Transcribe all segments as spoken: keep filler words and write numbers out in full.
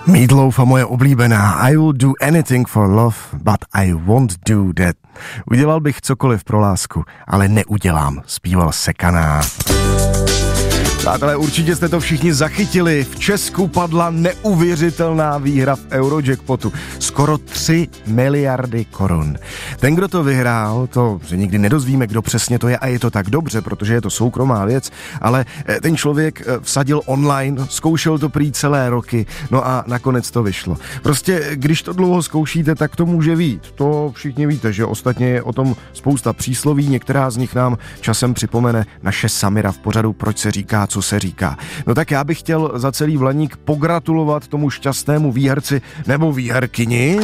Meat Loaf a moje oblíbená I will do anything for love, but I won't do that. Udělal bych cokoliv pro lásku, ale neudělám, zpíval Sekaná. Přátelé, určitě jste to všichni zachytili. V Česku padla neuvěřitelná výhra v Eurojackpotu. Skoro tři miliardy korun. Ten, kdo to vyhrál, to se nikdy nedozvíme, kdo přesně to je, a je to tak dobře, protože je to soukromá věc, ale ten člověk vsadil online, zkoušel to prý celé roky, no a nakonec to vyšlo. Prostě, když to dlouho zkoušíte, tak to může vyjít. To všichni víte, že ostatně je o tom spousta přísloví, některá z nich nám časem připomene naše Samira v pořadu Proč se říká, co se říká. No tak já bych chtěl za celý Vlaník pogratulovat tomu šťastnému výherci nebo výherkyni.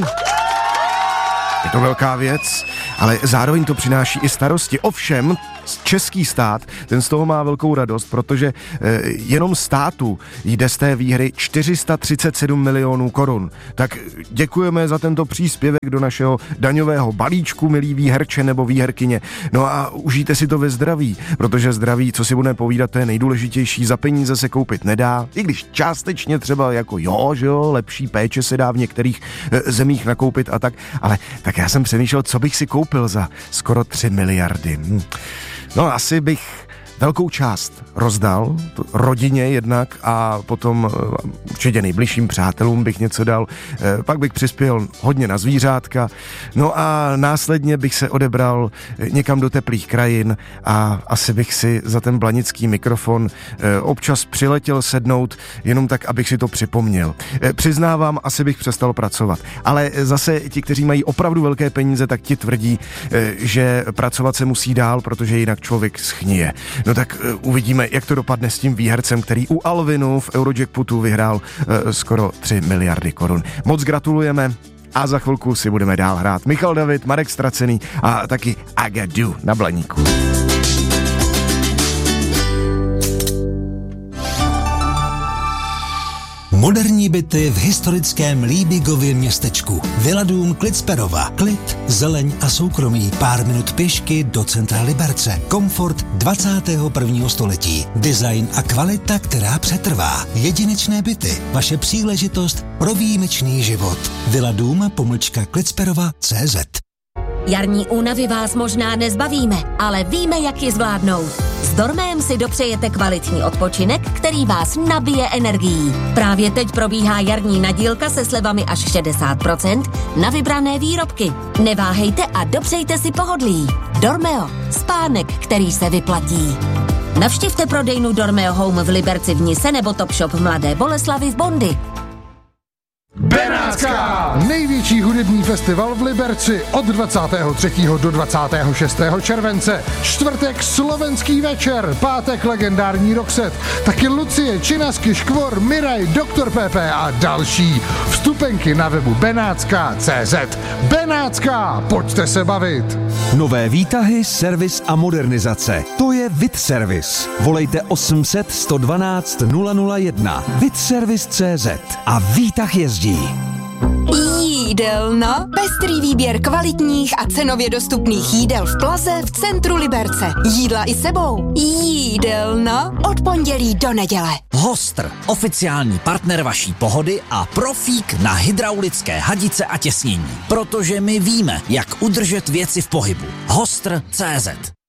Je to velká věc, ale zároveň to přináší i starosti. Ovšem, český stát, ten z toho má velkou radost, protože eh, jenom státu jde z té výhry čtyři sta třicet sedm milionů korun. Tak děkujeme za tento příspěvek do našeho daňového balíčku, milí výherče nebo výherkyně. No a užijte si to ve zdraví, protože zdraví, co si budeme povídat, to je nejdůležitější. Za peníze se koupit nedá, i když částečně třeba jako jo, že jo, lepší péče se dá v některých eh, zemích nakoupit a tak, ale tak já jsem přemýšlel, co bych si koupil za skoro tři miliardy. Hm. No asi bych velkou část rozdal rodině jednak a potom určitě nejbližším přátelům bych něco dal, pak bych přispěl hodně na zvířátka, no a následně bych se odebral někam do teplých krajin a asi bych si za ten blanický mikrofon občas přiletěl sednout, jenom tak, abych si to připomněl. Přiznávám, asi bych přestal pracovat, ale zase ti, kteří mají opravdu velké peníze, tak ti tvrdí, že pracovat se musí dál, protože jinak člověk schnije. No tak uh, uvidíme, jak to dopadne s tím výhercem, který u Alvinu v Eurojackpotu vyhrál uh, skoro tři miliardy korun. Moc gratulujeme a za chvilku si budeme dál hrát. Michal David, Marek Stracený a taky Agadu na Blaníku. Moderní byty v historickém Líbigově městečku. Villa Dům Klitsperova. Klid, zeleň a soukromí. Pár minut pěšky do centra Liberce. Komfort dvacátého prvního století. Design a kvalita, která přetrvá. Jedinečné byty. Vaše příležitost pro výjimečný život. Villa Dům pomlčka Klitsperova tečka cé zet. Jarní únavy vás možná nezbavíme, ale víme, jak ji zvládnout. S Dormem si dopřejete kvalitní odpočinek, který vás nabije energií. Právě teď probíhá jarní nadílka se slevami až šedesát procent na vybrané výrobky. Neváhejte a dopřejte si pohodlí. Dormeo, spánek, který se vyplatí. Navštivte prodejnu Dormeo Home v Liberci v Nise nebo Topshop v Mladé Boleslavi v Bondy. Benátská! Největší hudební festival v Liberci od dvacátého třetího do dvacátého šestého července. Čtvrtek slovenský večer, pátek legendární Roxette, taky Lucie, Činasky, Škvor, Miraj, doktor Pepe a další. Vstupenky na webu benátska tečka cé zet. Benátská, pojďte se bavit! Nové výtahy, servis a modernizace. To je VidService. Volejte osm set sto dvanáct nula nula jedna. vidservice tečka cé zet a výtah jezdí. Jídelna. Pestrý výběr kvalitních a cenově dostupných jídel v Plaze v centru Liberce. Jídla i sebou. Jídelna. Od pondělí do neděle. Hostr, oficiální partner vaší pohody a profík na hydraulické hadice a těsnění. Protože my víme, jak udržet věci v pohybu. Hostr tečka cé zet.